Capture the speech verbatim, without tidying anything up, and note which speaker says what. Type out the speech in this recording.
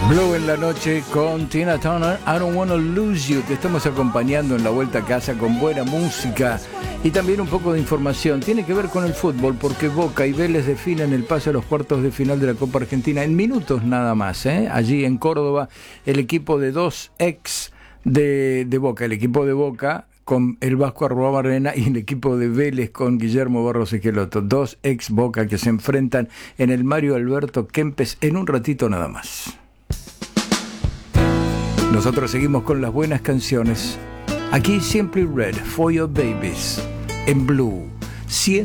Speaker 1: Blue en la noche con Tina Turner, I Don't Wanna Lose You. Te estamos acompañando en la vuelta a casa con buena música y también un poco de información. Tiene que ver con el fútbol porque Boca y Vélez definen el pase a los cuartos de final de la Copa Argentina en minutos nada más, ¿eh? Allí en Córdoba, el equipo de dos ex de, de Boca, el equipo de Boca con el Vasco Arruabarrena y el equipo de Vélez con Guillermo Barros Esqueloto. Dos ex Boca que se enfrentan en el Mario Alberto Kempes en un ratito nada más. Nosotros seguimos con las buenas canciones. Aquí Simply Red, For Your Babies, en Blue ciento